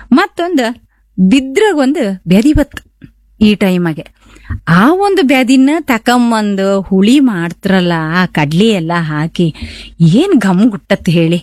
ಮತ್ತೊಂದು ಬಿದ್ರಾಗ ಒಂದು ಬ್ಯಾದಿ ಬತ್ತು ಈ ಟೈಮಾಗೆ. ಆ ಒಂದು ಬ್ಯಾದಿನ ತಕೊಂಬಂದು ಹುಳಿ ಮಾಡ್ತಾರಲ್ಲ, ಆ ಕಡ್ಲಿ ಎಲ್ಲ ಹಾಕಿ ಏನ್ ಘಮ್ ಗುಟ್ಟತ್ ಹೇಳಿ.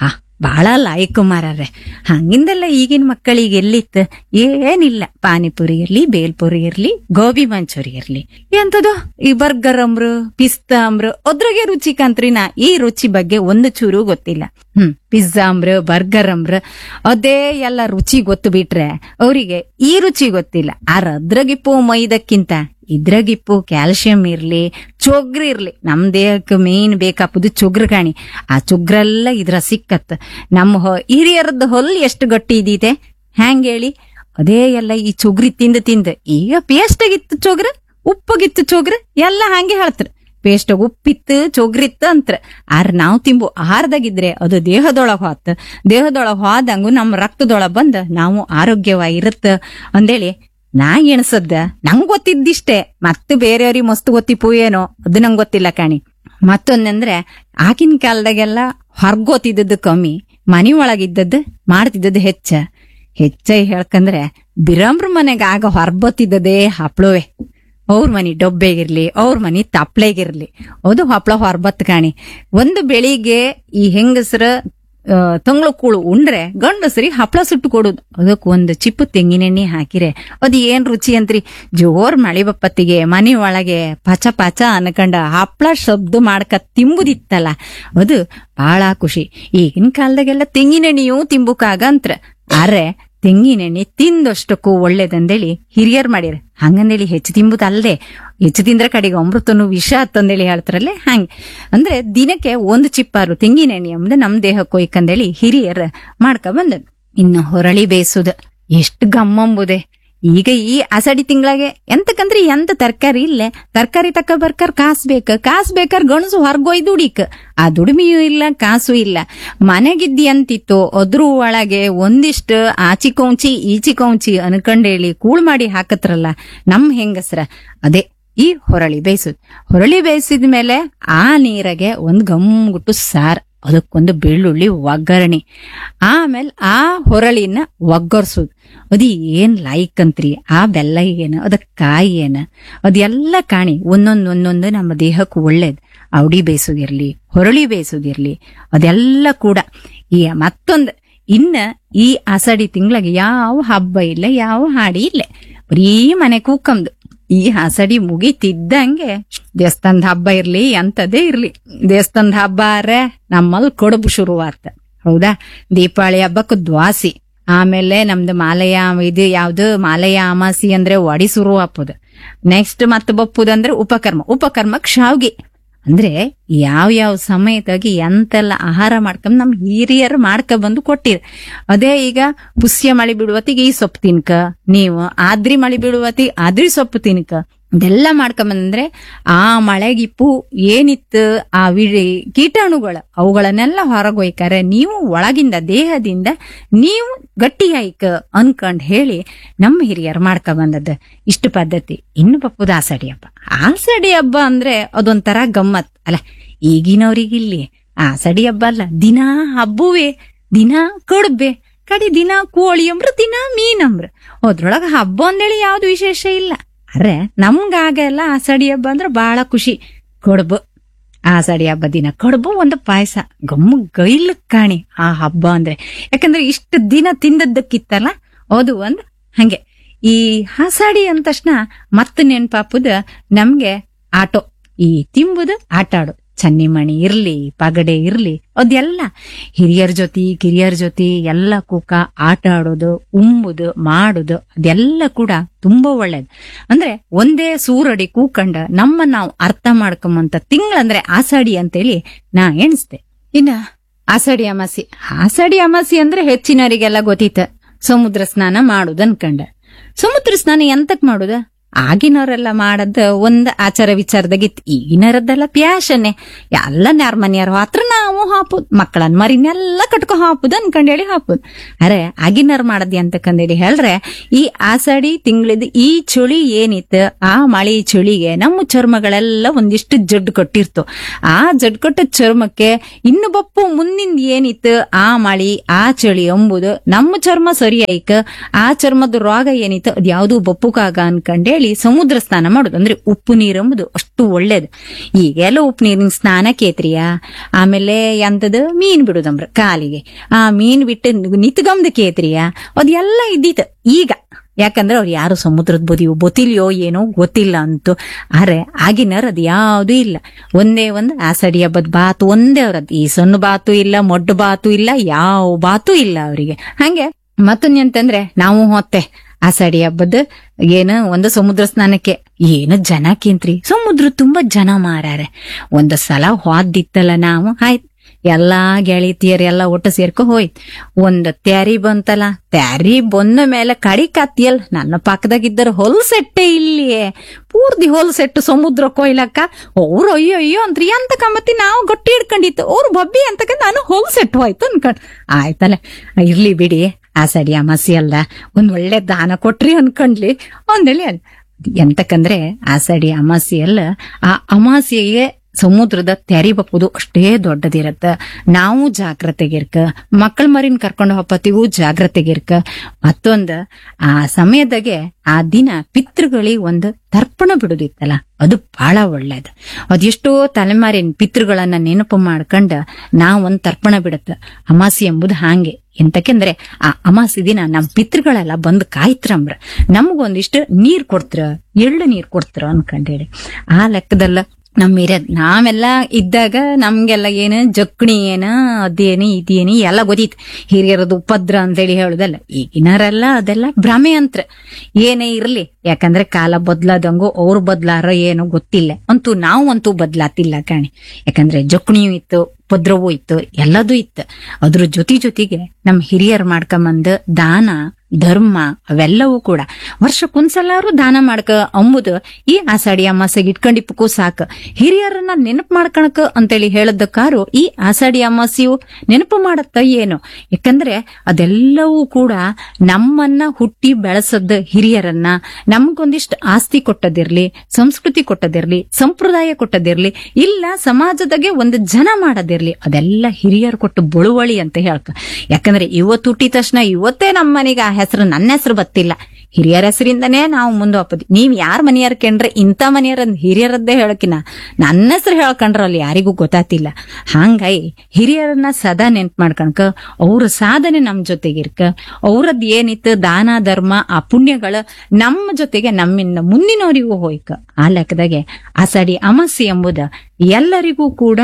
ಬಾಳ ಲಾಯ್ಕು ಮಾರ್ರೆ. ಹಂಗಿಂದಲ್ಲ ಈಗಿನ ಮಕ್ಕಳಿಗೆ ಎಲ್ಲಿತ್ತು? ಏನಿಲ್ಲ. ಪಾನಿಪುರಿ ಇರ್ಲಿ, ಬೇಲ್ಪುರಿ ಇರ್ಲಿ, ಗೋಬಿ ಮಂಚೂರಿ ಇರ್ಲಿ, ಎಂತದು ಈ ಬರ್ಗರ್ ಅಂಬ್ರು, ಪಿಸ್ತಾ ಅಂಬ್ರು, ಅದ್ರಾಗೆ ರುಚಿ ಕಂತ್ರಿ. ಈ ರುಚಿ ಬಗ್ಗೆ ಒಂದು ಚೂರು ಗೊತ್ತಿಲ್ಲ. ಪಿಜ್ಜಾ ಅಂಬ್ರು, ಬರ್ಗರ್ ಅಂಬ್ರು, ಅದೇ ಎಲ್ಲ ರುಚಿ ಗೊತ್ತು ಬಿಟ್ರೆ ಅವರಿಗೆ ಈ ರುಚಿ ಗೊತ್ತಿಲ್ಲ. ಅದ್ರಾಗಿಪ್ಪು ಮೈದಕ್ಕಿಂತ ಇದ್ರಾಗಿಪ್ಪು ಕ್ಯಾಲ್ಸಿಯಂ ಇರ್ಲಿ, ಚೊಗ್ರಿ ಇರ್ಲಿ. ನಮ್ ದೇಹಕ್ಕೆ ಮೇನ್ ಬೇಕಾಪುದು ಚೊಗ್ರು ಕಾಣಿ. ಆ ಚೊಗ್ರೆಲ್ಲ ಇದ್ರ ಸಿಕ್ಕತ್. ನಮ್ಮ ಹಿರಿಯರದ್ದು ಹೊಲ್ ಎಷ್ಟು ಗಟ್ಟಿ ಇದೀತೆ ಹ್ಯಾಂಗ ಹೇಳಿ. ಅದೇ ಎಲ್ಲ ಈ ಚೊಗ್ರಿ ತಿಂದು ತಿಂದು ಈಗ ಪೇಸ್ಟ್ ಆಗಿತ್ತು ಚೊಗ್ರ, ಉಪ್ಪಗಿತ್ತು ಚೊಗ್ರ, ಎಲ್ಲ ಹಂಗೆ ಹೇಳ್ತಾರ. ಪೇಸ್ಟ್ ಉಪ್ಪಿತ್ತು, ಚೊಗ್ರಿತ್ತು ಅಂತ್ರ. ನಾವು ತಿಂಬು ಆಹಾರದಾಗಿದ್ರೆ ಅದು ದೇಹದೊಳಗ್ ಹೋತ್. ದೇಹದೊಳಗ್ ಹೋದಂಗು ನಮ್ಮ ರಕ್ತದೊಳಗ್ ಬಂದ್ ನಾವು ಆರೋಗ್ಯವಾಗಿರುತ್ತ ಅಂದೇಳಿ ನಾ ಎಣಸದ್ದ. ನಂಗ್ ಗೊತ್ತಿದ್ದಿಷ್ಟೇ, ಮತ್ತೆ ಬೇರೆಯವ್ರಿಗೆ ಮಸ್ತ್ ಗೊತ್ತಿಪ್ಪು ಏನೋ ಅದು ನಂಗೆ ಗೊತ್ತಿಲ್ಲ ಕಾಣಿ. ಮತ್ತೊಂದಂದ್ರೆ ಆಗಿನ ಕಾಲದಾಗೆಲ್ಲ ಹೊರ್ಗೋತಿದ್ದದ್ದು ಕಮ್ಮಿ, ಮನಿ ಒಳಗಿದ್ದದ್ದು ಮಾಡ್ತಿದ್ದದ್ದು ಹೆಚ್ಚ ಹೇಳ್ಕಂದ್ರೆ ಬಿರಂಬ್ರ ಮನೆಗ ಆಗ ಹೊರ್ಬತ್ತಿದ್ದದೇ ಹಪ್ಳವೇ. ಅವ್ರ ಮನಿ ಡೊಬ್ಬೆಗಿರ್ಲಿ, ಅವ್ರ ಮನಿ ತಪ್ಳೆಗಿರ್ಲಿ, ಅದು ಹಪ್ಳ ಹೊರ್ಬತ್ ಕಾಣಿ. ಒಂದು ಬೆಳಿಗ್ಗೆ ಈ ಹೆಂಗಸರ ತಂಗ್ಳು ಕೂಳು ಉಂಡ್ರೆ ಗಂಡಸರಿ ಹಪ್ಳ ಸುಟ್ಟು ಕೊಡುದು. ಅದಕ್ ಒಂದು ಚಿಪ್ಪು ತೆಂಗಿನೆಣ್ಣೆ ಹಾಕಿರೆ ಅದು ಏನ್ ರುಚಿ ಅಂತ್ರಿ. ಜೋರ್ ಮಳಿ ಬಪ್ಪತ್ತಿಗೆ ಮನಿ ಒಳಗೆ ಪಚ ಪಚ ಅನ್ಕಂಡ ಹಪ್ಳ ಶಬ್ದ ಮಾಡ್ಕ ತಿಂಬುದಿತ್ತಲ್ಲ, ಅದು ಬಹಳ ಖುಷಿ. ಈಗಿನ ಕಾಲದಾಗೆಲ್ಲ ತೆಂಗಿನೆಣ್ಣೆಯೂ ತಿಂಬುಕಾಗಂತ್ರ. ಆದ್ರೆ ತೆಂಗಿನೆಣ್ಣೆ ತಿಂದಷ್ಟಕ್ಕೂ ಒಳ್ಳೇದಂದೇಳಿ ಹಿರಿಯರ್ ಮಾಡಿರ. ಹಂಗಂದೇಳಿ ಹೆಚ್ಚು ತಿಂಬುದಲ್ಲದೆ, ಹೆಚ್ಚು ತಿಂದ್ರೆ ಕಡೆಗೆ ಅಮೃತನು ವಿಷ ಅಂತಂದೇಳಿ ಹೇಳ್ತಾರಲ್ಲೇ ಹಂಗೆ. ಅಂದ್ರೆ ದಿನಕ್ಕೆ ಒಂದು ಚಿಪ್ಪಾರು ತೆಂಗಿನೆಣ್ಣೆ ಎಂಬುದು ನಮ್ ದೇಹಕ್ಕೆ ಕೊಯ್ಕಂದೇಳಿ ಹಿರಿಯರ್ ಮಾಡ್ಕ ಬಂದ. ಇನ್ನು ಹೊರಳಿ ಬೇಯಿಸುದ ಎಷ್ಟು ಗಮ್ಮಂಬುದೆ. ಈಗ ಈ ಅಸಡಿ ತಿಂಗಳಾಗೆ ಎಂತಕಂದ್ರೆ ಎಂತ ತರಕಾರಿ ಇಲ್ಲೇ. ತರಕಾರಿ ತಕ್ಕ ಬರ್ಕರ್ ಕಾಸ್ ಬೇಕಾರ ಗಣಸು ಹೊರ್ಗೊಯ್ದು ದುಡಿಕ್. ಆ ದುಡಿಮೆಯೂ ಇಲ್ಲ, ಕಾಸು ಇಲ್ಲ. ಮನೆಗಿದ್ದಿ ಅಂತಿತ್ತು ಅದ್ರ ಒಳಗೆ ಒಂದಿಷ್ಟು ಆಚಿ ಕೌಂಚಿ ಈಚಿ ಕೌಂಚಿ ಅನ್ಕಂಡೇಳಿ ಕೂಳ್ ಮಾಡಿ ಹಾಕತ್ರಲ್ಲ ನಮ್ ಹೆಂಗಸ್ರ. ಅದೇ ಈ ಹೊರಳಿ ಬೇಯಿಸುದು. ಹೊರಳಿ ಬೇಯಿಸಿದ್ಮೇಲೆ ಆ ನೀರಾಗೆ ಒಂದ್ ಗಮ್ಗುಟ್ಟು ಸಾರ್, ಅದಕ್ಕೊಂದು ಬೆಳ್ಳುಳ್ಳಿ ಒಗ್ಗರಣೆ, ಆಮೇಲೆ ಆ ಹೊರಳಿನ ಒಗ್ಗರ್ಸುದು. ಅದು ಏನ್ ಲಾಯ್ಕ್ ಅಂತ್ರಿ. ಆ ಬೆಲ್ಲ ಏನ, ಅದಕ್ ಕಾಯಿ ಏನ, ಅದೆಲ್ಲ ಕಾಣಿ ಒಂದೊಂದು ನಮ್ಮ ದೇಹಕ್ಕೂ ಒಳ್ಳೇದ್. ಅವಡಿ ಬೇಯಿಸೋದಿರ್ಲಿ, ಹೊರಳಿ ಬೇಯಿಸೋದಿರ್ಲಿ, ಅದೆಲ್ಲ ಕೂಡ. ಈ ಮತ್ತೊಂದು ಇನ್ನ ಈ ಅಸಡಿ ತಿಂಗಳಿಗೆ ಯಾವ ಹಬ್ಬ ಇಲ್ಲ, ಯಾವ ಹಾಡಿ ಇಲ್ಲ, ಬರೀ ಮನೆ ಕೂಕಂದು. ಈ ಹಸಡಿ ಮುಗಿತಿದ್ದಂಗೆ ದೇವಸ್ಥಾನದ ಹಬ್ಬ ಇರ್ಲಿ ಎಂತದೇ ಇರ್ಲಿ, ದೇವಸ್ಥಾನದ ಹಬ್ಬ ಆರೆ ನಮ್ಮಲ್ಲಿ ಕೊಡಬು ಶುರುವಾತ. ಹೌದಾ? ದೀಪಾವಳಿ ಹಬ್ಬಕ್ಕೆ ದ್ವಾಸಿ, ಆಮೇಲೆ ನಮ್ದು ಮಾಲಯ ಇದು ಯಾವ್ದು ಮಾಲಯ ಅಮಾಸಿ ಅಂದ್ರೆ ಒಡಿ ಶುರು ಹಾಪುದು. ನೆಕ್ಸ್ಟ್ ಮತ್ತೆ ಬಪ್ಪುದಂದ್ರೆ ಉಪಕರ್ಮಕ್ ಶಾವ್ಗಿ. ಅಂದ್ರೆ ಯಾವ ಸಮಯದಾಗಿ ಎಂತೆಲ್ಲ ಆಹಾರ ಮಾಡ್ಕೊಂಡ್ ನಮ್ ಹಿರಿಯರು ಮಾಡ್ಕ ಬಂದು ಕೊಟ್ಟಿರ್. ಅದೇ ಈಗ ಪುಷ್ಯ ಮಳಿ ಬಿಡುವತ್ತಿಗೆ ಈ ಸೊಪ್ಪು ತಿನ್ಕ, ನೀವು ಆದ್ರಿ ಮಳಿ ಬಿಡುವತ್ತಿಗೆ ಆದ್ರಿ ಸೊಪ್ಪು ತಿನ್ಕ, ಇದೆಲ್ಲ ಮಾಡ್ಕೊಂಬಂದ್ರೆ ಆ ಮಳೆಗಿಪ್ಪು ಏನಿತ್ತು ಆ ಕೀಟಾಣುಗಳು ಅವುಗಳನ್ನೆಲ್ಲ ಹೊರಗೊಯ್ಕಾರೆ ನೀವು ಒಳಗಿಂದ ದೇಹದಿಂದ ನೀವು ಗಟ್ಟಿಯಾಯ್ಕ ಅನ್ಕೊಂಡ್ ಹೇಳಿ ನಮ್ಮ ಹಿರಿಯರು ಮಾಡ್ಕ ಬಂದದ್ದು ಇಷ್ಟು ಪದ್ಧತಿ. ಇನ್ನು ಪಪ್ಪುದ ಆಸಡಿ ಹಬ್ಬ ಅಂದ್ರೆ ಅದೊಂಥರ ಗಮ್ಮತ್ ಅಲ್ಲ. ಈಗಿನವ್ರಿಗಿಲ್ಲಿ ಆಸಡಿ ಹಬ್ಬ ಅಲ್ಲ, ದಿನಾ ಹಬ್ಬುವೆ, ದಿನಾ ಕಡುಬೆ, ಕಡಿ ದಿನ ಕೋಳಿ ಅಂಬ್ರ, ದಿನ ಮೀನಂಬ್ರ. ಅದ್ರೊಳಗ ಹಬ್ಬ ಅಂದೇಳಿ ಯಾವ್ದು ವಿಶೇಷ ಇಲ್ಲ. ಅರೆ ನಮ್ಗಾಗೆಲ್ಲ ಆಸಡಿ ಹಬ್ಬ ಅಂದ್ರೆ ಬಹಳ ಖುಷಿ. ಕಡುಬು, ಆಸಡಿ ಹಬ್ಬ ದಿನ ಕಡುಬು, ಒಂದು ಪಾಯಸ, ಗಮ್ಮು ಗೈಲ್ ಕಾಣಿ ಆ ಹಬ್ಬ ಅಂದ್ರೆ. ಯಾಕಂದ್ರೆ ಇಷ್ಟು ದಿನ ತಿಂದದ್ದಕ್ಕಿತ್ತಲ್ಲ ಅದು ಒಂದು ಹಂಗೆ. ಈ ಆಸಡಿ ಅಂದ ತಕ್ಷಣ ಮತ್ತೆ ನೆನ್ಪಾಪುದ ನಮ್ಗೆ ಆಟೋ, ಈ ತಿಂಬುದು ಆಟ ಆಡೋದು. ಚನ್ನಿಮಣಿ ಇರ್ಲಿ, ಪಗಡೆ ಇರ್ಲಿ, ಅದೆಲ್ಲ ಹಿರಿಯರ್ ಜೊತೆ ಎಲ್ಲ ಕೂಕ ಆಟ ಆಡೋದು, ಉಂಬುದು, ಮಾಡುದು, ಅದೆಲ್ಲ ಕೂಡ ತುಂಬಾ ಒಳ್ಳೇದು. ಅಂದ್ರೆ ಒಂದೇ ಸೂರಡಿ ಕೂಕಂಡ ನಾವು ಅರ್ಥ ಮಾಡ್ಕೊಂಬಂತ ತಿಂಗಳಂದ್ರೆ ಆಷಾಢಿ ಅಂತೇಳಿ ನಾ ಎಣಿಸ್ದೆ. ಇನ್ನ ಆಷಾಢಿ ಅಮಾಸಿ ಅಂದ್ರೆ ಹೆಚ್ಚಿನವರಿಗೆಲ್ಲ ಗೊತ್ತಿತ್ತ ಸಮುದ್ರ ಸ್ನಾನ ಮಾಡುದು ಅನ್ಕಂಡ. ಸಮುದ್ರ ಸ್ನಾನ ಎಂತಕ್ ಮಾಡುದ? ಆಗಿನವರೆಲ್ಲ ಮಾಡದ್ ಒಂದ್ ಆಚಾರ ವಿಚಾರದಾಗಿತ್ತು. ಈಗಿನರದ್ದೆಲ್ಲ ಪ್ಯಾಶನ್ನೇ. ಎಲ್ಲ ನ್ಯಾರ ಮನೆಯವ್ರ ಹತ್ರ ನಾವು ಹಾಪುದ್, ಮಕ್ಕಳನ್ನ ಮರಿನೆಲ್ಲ ಕಟ್ಕೊ ಹಾಪುದ್ ಅನ್ಕೊಂಡೇಳಿ ಹಾಪುದ್. ಅರೆ ಆಗಿನವ್ರು ಮಾಡದಿ ಅಂತಕಂದೇಳಿ ಹೇಳ್ರೆ, ಈ ಆಷಾಢಿ ತಿಂಗಳದ ಈ ಚಳಿ ಏನಿತ್ತು, ಆ ಮಳಿ ಚಳಿಗೆ ನಮ್ಮ ಚರ್ಮಗಳೆಲ್ಲ ಒಂದಿಷ್ಟು ಜಡ್ಡು ಕೊಟ್ಟಿರ್ತು. ಆ ಜಡ್ಡು ಕೊಟ್ಟ ಚರ್ಮಕ್ಕೆ ಇನ್ನು ಬಪ್ಪು ಮುಂದಿಂದ ಏನಿತ್ತು, ಆ ಮಳಿ ಆ ಚಳಿ ಎಂಬುದು ನಮ್ಮ ಚರ್ಮ ಸರಿ ಆಯ್ಕ, ಆ ಚರ್ಮದ ರೋಗ ಏನಿತ್ತು ಅದ್ ಯಾವ್ದು ಬಪ್ಪುಕಾಗ ಅನ್ಕಂಡೇಳಿ ಸಮುದ್ರ ಸ್ನಾನ ಮಾಡುದು. ಅಂದ್ರೆ ಉಪ್ಪು ನೀರು ಎಂಬುದು ಅಷ್ಟು ಒಳ್ಳೇದು. ಈಗೆಲ್ಲ ಉಪ್ಪು ನೀರಿನ ಸ್ನಾನ ಕೇತ್ರಿಯ, ಆಮೇಲೆ ಎಂತದ ಮೀನ್ ಬಿಡುದಂಬ್ರ ಕಾಲಿಗೆ, ಆ ಮೀನ್ ಬಿಟ್ಟು ನಿತ್ಗಮ್ದ ಕೇತ್ರಿಯ, ಅದೆಲ್ಲ ಇದ್ದಿತ್ತು. ಈಗ ಯಾಕಂದ್ರೆ ಅವ್ರು ಯಾರು ಸಮುದ್ರದ ಬದಿಯೋ ಗೊತ್ತಿಲ್ಯೋ ಏನೋ ಗೊತ್ತಿಲ್ಲ ಅಂತು. ಆದ್ರೆ ಆಗಿನವ್ರ ಅದ್ ಯಾವ್ದು ಇಲ್ಲ. ಒಂದೇ ಒಂದು ಆಷಾಢಿ ಹಬ್ಬದ ಬಾತು ಒಂದೇ ಅವ್ರದ್. ಈ ಸಣ್ಣ ಬಾತು ಇಲ್ಲ, ಮೊಡ್ಡು ಬಾತು ಇಲ್ಲ, ಯಾವ ಬಾತು ಇಲ್ಲ ಅವರಿಗೆ. ಹಂಗೆ ಮತ್ತೊಂದಂತಂದ್ರೆ ನಾವು ಹೊತ್ತೆ ಆಷಾಢಿ ಹಬ್ಬದ ಏನು ಒಂದು ಸಮುದ್ರ ಸ್ನಾನಕ್ಕೆ ಏನು ಜನ ಕೇಂತ್ರಿ, ಸಮುದ್ರ ತುಂಬಾ ಜನ ಮಾರಾರೆ. ಒಂದ್ ಸಲ ಹೋದಿತ್ತಲ್ಲ ನಾವು, ಆಯ್ತು ಎಲ್ಲಾ ಗೆಳತಿಯರೆಲ್ಲ ಒಟ್ಟು ಸೇರ್ಕೊ ಹೋಯ್ತು. ಒಂದ್ ತ್ಯಾರಿ ಬಂತಲ್ಲ, ತ್ಯಾರಿ ಬಂದ ಮೇಲೆ ಕಡಿ ಕತ್ತಿಯಲ್ ನನ್ನ ಪಕ್ಕದಾಗಿದ್ದರು ಹೊಲ್ಸೆಟ್ಟೆ ಇಲ್ಲಿಯೇ ಪೂರ್ತಿ ಹೊಲ್ಸೆಟ್ಟು ಸಮುದ್ರ ಕೊಯ್ಲಕ್ಕ. ಅವ್ರು ಅಯ್ಯೋ ಅಯ್ಯೋ ಅಂತ್ರಿ, ಅಂತ ಕಮ್ಮತ್ತಿ ನಾವು ಗಟ್ಟಿ ಹಿಡ್ಕೊಂಡಿತ್ತು, ಅವ್ರು ಬಬ್ಬಿ ಅಂತಕ ನಾನು ಹೊಲ್ಸೆಟ್ಟು ಹೋಯ್ತು ಅನ್ಕೊಂಡ್. ಆಯ್ತಲ್ಲ ಇರ್ಲಿ ಬಿಡಿ, ಆಷಾಢಿ ಅಮಾಸೆ ಅಲ್ಲ, ಒಂದ್ ಒಳ್ಳೆ ದಾನ ಕೊಟ್ರಿ ಅನ್ಕೊಂಡ್ಲಿ ಒಂದೇಳಿ. ಎಂತಕಂದ್ರೆ ಆಷಾಢಿ ಅಮಾಸೆ ಅಲ್ಲ, ಆ ಅಮಾಸೆಗೆ ಸಮುದ್ರದ ತೆರಿ ಬಪ್ಪುದು ಅಷ್ಟೇ ದೊಡ್ಡದಿರತ್ತ. ನಾವು ಜಾಗ್ರತೆಗಿರ್ಕ, ಮಕ್ಕಳ ಮರಿನ್ ಕರ್ಕೊಂಡು ಹೋಗ್ಪತಿಗೂ ಜಾಗ್ರತೆಗಿರ್ಕ. ಮತ್ತೊಂದ ಆ ಸಮಯದಾಗೆ ಆ ದಿನ ಪಿತೃಗಳಿಗೆ ಒಂದು ತರ್ಪಣ ಬಿಡುದಿತ್ತಲ್ಲ, ಅದು ಬಹಳ ಒಳ್ಳೇದು. ಅದೆಷ್ಟೋ ತಲೆಮಾರಿನ ಪಿತೃಗಳನ್ನ ನೆನಪು ಮಾಡ್ಕೊಂಡ ನಾವೊಂದ್ ತರ್ಪಣ ಬಿಡತ್ತ. ಅಮಾಸೆ ಎಂಬುದು ಹಾಂಗೆ. ಎಂತಕೆಂದ್ರೆ ಆ ಅಮಾಸೆ ದಿನ ನಮ್ ಪಿತೃಗಳೆಲ್ಲ ಬಂದ್ ಕಾಯ್ತ್ರಂಬ್ರ, ನಮಗೊಂದಿಷ್ಟು ನೀರ್ ಕೊಡ್ತ್ರ, ಎಳ್ಳು ನೀರ್ ಕೊಡ್ತ್ರ ಅನ್ಕೊಂಡೇಳಿ. ಆ ಲೆಕ್ಕದಲ್ಲ ನಾವೆಲ್ಲ ಇದ್ದಾಗ ನಮ್ಗೆಲ್ಲ ಏನು ಜಕ್ಣಿ ಏನ ಅದೇನಿ ಇದೇನಿ ಎಲ್ಲ ಗೊತ್ತಿತ್ತು. ಹಿರಿಯರದು ಉಪದ್ರ ಅಂತೇಳಿ ಹೇಳುದಲ್ಲ. ಈಗಿನರೆಲ್ಲ ಅದೆಲ್ಲ ಭ್ರಮೆ ಅಂತ್ರ. ಏನೇ ಇರ್ಲಿ, ಯಾಕಂದ್ರೆ ಕಾಲ ಬದ್ಲಾದಂಗು ಅವ್ರು ಬದ್ಲಾರ ಏನೋ ಗೊತ್ತಿಲ್ಲ. ಅಂತೂ ನಾವಂತೂ ಬದ್ಲಾತಿಲ್ಲ ಕಾಣಿ. ಯಾಕಂದ್ರೆ ಜಕ್ಣಿಯೂ ಇತ್ತು, ಉಪದ್ರವೂ ಇತ್ತು, ಎಲ್ಲದೂ ಇತ್ತು. ಅದ್ರ ಜೊತೆಗೆ ನಮ್ ಹಿರಿಯರ್ ಮಾಡ್ಕೊಂಬಂದ ದಾನ ಧರ್ಮ ಅವೆಲ್ಲವೂ ಕೂಡ ವರ್ಷಕ್ಕೊಂದ್ಸಲಾರು ದಾನ ಮಾಡ್ಕ ಅಂಬುದು ಈ ಆಷಾಢಿ ಅಮಾಸೆಗೆ ಇಟ್ಕೊಂಡಿಪ್ಪಕ್ಕೂ ಸಾಕು. ಹಿರಿಯರನ್ನ ನೆನಪು ಮಾಡ್ಕಣಕ ಅಂತೇಳಿ ಹೇಳದಕ್ಕಾರು ಈ ಆಷಾಢಿ ಅಮಾಸೆಯು ನೆನಪು ಮಾಡತ್ತ ಏನು. ಯಾಕಂದ್ರೆ ಅದೆಲ್ಲವೂ ಕೂಡ ನಮ್ಮನ್ನ ಹುಟ್ಟಿ ಬೆಳೆಸದ ಹಿರಿಯರನ್ನ, ನಮ್ಗೊಂದಿಷ್ಟು ಆಸ್ತಿ ಕೊಟ್ಟದಿರ್ಲಿ, ಸಂಸ್ಕೃತಿ ಕೊಟ್ಟದಿರ್ಲಿ, ಸಂಪ್ರದಾಯ ಕೊಟ್ಟದಿರ್ಲಿ, ಇಲ್ಲ ಸಮಾಜದಾಗೆ ಒಂದು ಜನ ಮಾಡದಿರ್ಲಿ, ಅದೆಲ್ಲ ಹಿರಿಯರು ಕೊಟ್ಟು ಬಳುವಳಿ ಅಂತ ಹೇಳ್ಕ. ಯಾಕಂದ್ರೆ ಇವತ್ತು ಹುಟ್ಟಿದ ತಕ್ಷಣ ಇವತ್ತೇ ನಮ್ಮ ಮನೆಗೆ ಆ ಹೆಸರು, ನನ್ನ ಹೆಸರು ಬತ್ತಿಲ್ಲ, ಹಿರಿಯರ ಹೆಸರಿಂದನೇ ನಾವು ಮುಂದೆ ಹೋಗ್ಬೋದು. ನೀವ್ ಯಾರ ಮನೆಯರ್ ಕಂಡ್ರೆ ಇಂಥ ಮನೆಯರ ಹಿರಿಯರದ್ದೇ ಹೇಳಕಿನ ನನ್ನ ಹೆಸರು ಹೇಳ್ಕೊಂಡ್ರಲ್ಲಿ ಯಾರಿಗೂ ಗೊತ್ತಾತಿಲ್ಲ. ಹಂಗಾಗಿ ಹಿರಿಯರನ್ನ ಸದಾ ನೆನ್ಪು ಮಾಡ್ಕಣಕ, ಅವ್ರ ಸಾಧನೆ ನಮ್ ಜೊತೆಗಿರ್ಕ, ಅವ್ರದ್ ಏನಿತ್ತು ದಾನ ಧರ್ಮ ಆ ಪುಣ್ಯಗಳ ನಮ್ಮ ಜೊತೆಗೆ ನಮ್ಮಿಂದ ಮುಂದಿನವರಿಗೂ ಹೋಯ್ಕ. ಆ ಲೆಕ್ಕದಾಗೆ ಆಷಾಢಿ ಅಮಾಸೆ ಎಂಬುದ ಎಲ್ಲರಿಗೂ ಕೂಡ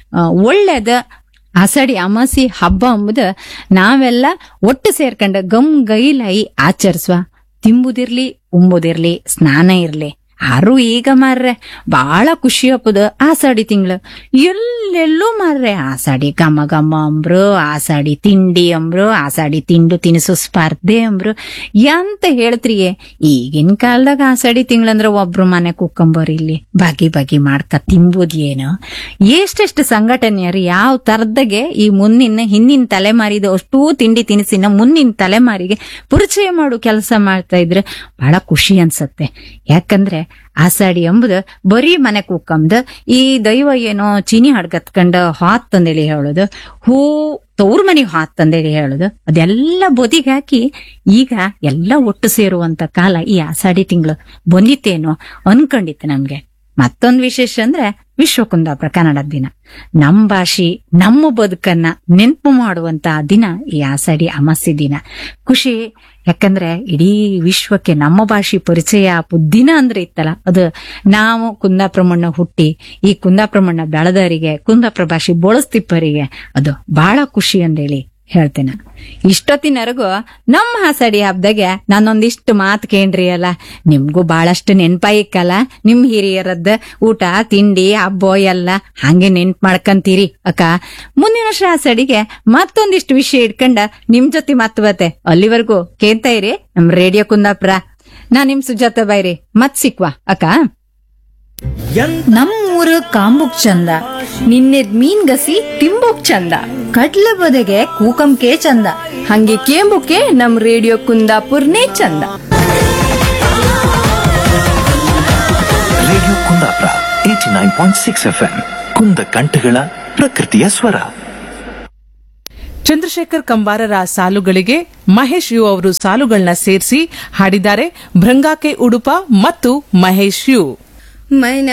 ಒಳ್ಳೇದ. ಆಷಾಢಿ ಅಮಾಸೆ ಹಬ್ಬ ಎಂಬುದು ನಾವೆಲ್ಲ ಒಟ್ಟು ಸೇರ್ಕೊಂಡ ಗಮ್ ಗೈಲಾಯಿ ಆಚರಿಸುವ. ತಿಂಬುದಿರ್ಲಿ, ಉಂಬುದಿರ್ಲಿ, ಸ್ನಾನ ಇರ್ಲಿ. ಯಾರು ಈಗ ಮಾರ್ರೆ ಬಹಳ ಖುಷಿ ಹಬ್ಬದ ಆಷಾಢಿ ತಿಂಗಳು. ಎಲ್ಲೆಲ್ಲೂ ಮಾರ್ರೆ ಆಷಾಢಿ ಘಮ ಘಮ ಅಂಬ್ರು, ಆಷಾಢಿ ತಿಂಡಿ ಅಂಬ್ರು, ಆಷಾಢಿ ತಿಂಡು ತಿನಿಸು ಸ್ಪರ್ಧೆ ಅಂಬ್ರು. ಎಂತ ಹೇಳ್ತ್ರಿಯೇ, ಈಗಿನ ಕಾಲದಾಗ ಆಷಾಢಿ ತಿಂಗಳಂದ್ರ ಒಬ್ರು ಮನೆ ಕುಕ್ಕಂಬರ್ ಇಲ್ಲಿ ಬಗೆ ಬಗೆ ಮಾಡ್ಕ ತಿಂಬುದ್ ಏನು. ಎಷ್ಟೆಷ್ಟು ಸಂಘಟನೆಯರು ಯಾವ ತರದಾಗೆ ಈ ಹಿಂದಿನ ತಲೆಮಾರಿದ ಅಷ್ಟೂ ತಿಂಡಿ ತಿನಿಸಿನ ಮುಂದಿನ ತಲೆಮಾರಿಗೆ ಪರಿಚಯ ಮಾಡು ಕೆಲಸ ಮಾಡ್ತಾ ಇದ್ರೆ ಬಹಳ ಖುಷಿ ಅನ್ಸತ್ತೆ. ಯಾಕಂದ್ರೆ ಆಷಾಢಿ ಎಂಬುದು ಬರೀ ಮನೆ ಕುಕ್ಕಂದ ಈ ದೈವ ಏನೋ ಚೀನಿ ಹಡ್ಗತ್ಕಂಡ ಹಾತ್ ತಂದೇಳಿ ಹೇಳುದು, ಹೂ ತವ್ರ ಮನೆಗೆ ಹಾತ್ ತಂದೇಳಿ ಹೇಳುದು, ಅದೆಲ್ಲ ಬದಿಗೆ ಹಾಕಿ ಈಗ ಎಲ್ಲ ಒಟ್ಟು ಸೇರುವಂತ ಕಾಲ ಈ ಆಷಾಢಿ ತಿಂಗಳು ಬಂದಿತ್ತೇನೋ ಅನ್ಕೊಂಡಿತ್ತು ನಮ್ಗೆ. ಮತ್ತೊಂದು ವಿಶೇಷ ಅಂದ್ರೆ ವಿಶ್ವ ಕುಂದಾಪುರ ಕನ್ನಡದ ದಿನ. ನಮ್ ಭಾಷೆ ನಮ್ಮ ಬದುಕನ್ನ ನೆನಪು ಮಾಡುವಂತ ದಿನ ಈ ಆಷಾಢಿ ಅಮಾಸೆ ದಿನ. ಖುಷಿ, ಯಾಕಂದ್ರೆ ಇಡೀ ವಿಶ್ವಕ್ಕೆ ನಮ್ಮ ಭಾಷೆ ಪರಿಚಯ ದಿನ ಅಂದ್ರೆ ಇತ್ತಲ್ಲ, ಅದು ನಾವು ಕುಂದಾಪುರ ಮಣ್ಣ ಹುಟ್ಟಿ ಈ ಕುಂದಾಪುರ ಮಣ್ಣ ಬೆಳೆದವರಿಗೆ, ಕುಂದಾಪುರ ಭಾಷೆ ಬಳಸ್ತಿಪ್ಪರಿಗೆ ಅದು ಬಹಳ ಖುಷಿ ಅಂದೇಳಿ ಹೇಳ್ತೇನೆ. ಇಷ್ಟೊತ್ತಿನವರೆಗೂ ನಮ್ಮ ಆಷಾಢಿ ಹಬ್ಬದಾಗೆ ನಾನೊಂದಿಷ್ಟು ಮಾತು ಕೇಳ್ರಿ ಅಲ್ಲ, ನಿಮ್ಗೂ ಬಹಳಷ್ಟು ನೆನ್ಪಾಯಿಕ್ಕಲ್ಲ. ನಿಮ್ ಹಿರಿಯರದ್ದು ಊಟ ತಿಂಡಿ ಹಬ್ಬ ಎಲ್ಲ ಹಂಗೆ ನೆನ್ಪು ಮಾಡ್ಕಂತೀರಿ ಅಕ್ಕ. ಮುಂದಿನ ವರ್ಷ ಆಷಾಢಿಗೆ ಮತ್ತೊಂದಿಷ್ಟು ವಿಷಯ ಇಟ್ಕೊಂಡ ನಿಮ್ ಜೊತೆ ಮಾತು ಬತ್ತೆ. ಅಲ್ಲಿವರೆಗೂ ಕೇಳ್ತಾ ಇರಿ ನಮ್ ರೇಡಿಯೋ ಕುಂದಾಪುರ. ನಾ ನಿಮ್ ಸುಜಾತ ಬೈರಿ ಮತ್ ಸಿಕ್ವಾ ಅಕ್ಕ. ನಮ್ಮೂರು ಕಾಂಬುಕ್ ಚಂದ, ನಿನ್ನೆದ್ ಮೀನ್ಗಸಿ ತಿಂಬುಕ್ ಚಂದ, ಕಡ್ಲ ಬದೆಗೆ ಕೂಕಂಕೆ ಚಂದ, ಹಂಗೆ ಕೇಂಬುಕೆ ನಮ್ ರೇಡಿಯೋ ಕುಂದಾಪುರ್ನೇ ಚಂದ. ರೇಡಿಯೋ ಕುಂದಾಪುರ 89.6 FM ಕುಂದ ಕಂಠಗಳ ಪ್ರಕೃತಿಯ ಸ್ವರ. ಚಂದ್ರಶೇಖರ್ ಕಂಬಾರರ ಸಾಲುಗಳಿಗೆ ಮಹೇಶ್ ಯು ಅವರು ಸಾಲುಗಳನ್ನ ಸೇರಿಸಿ ಹಾಡಿದ್ದಾರೆ ಭೃಂಗಾಕೆ ಉಡುಪ ಮತ್ತು ಮಹೇಶ್ ಯು.